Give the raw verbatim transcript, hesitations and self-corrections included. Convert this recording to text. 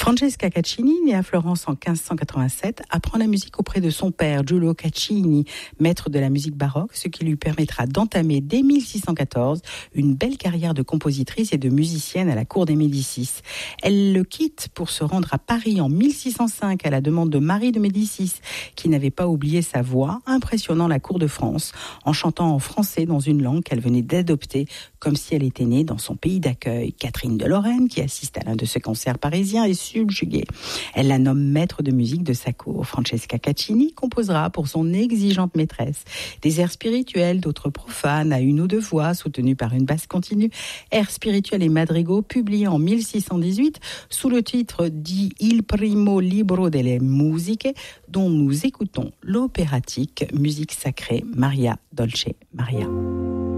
Francesca Caccini, née à Florence en quinze cent quatre-vingt-sept, apprend la musique auprès de son père, Giulio Caccini, maître de la musique baroque, ce qui lui permettra d'entamer dès mille six cent quatorze une belle carrière de compositrice et de musicienne à la cour des Médicis. Elle le quitte pour se rendre à Paris en mille six cent cinq à la demande de Marie de Médicis, qui n'avait pas oublié sa voix, impressionnant la cour de France, en chantant en français dans une langue qu'elle venait d'adopter, comme si elle était née dans son pays d'accueil. Catherine de Lorraine, qui assiste à l'un de ses concerts parisiens, est subjuguée. Elle la nomme maître de musique de sa cour. Francesca Caccini composera pour son exigeante maîtresse des airs spirituels, d'autres profanes, à une ou deux voix, soutenus par une basse continue, airs spirituels et madrigaux, publiés en mille six cent dix-huit sous le titre di Il primo libro delle musiche, dont nous écoutons l'opératique musique sacrée Maria Dolce Maria.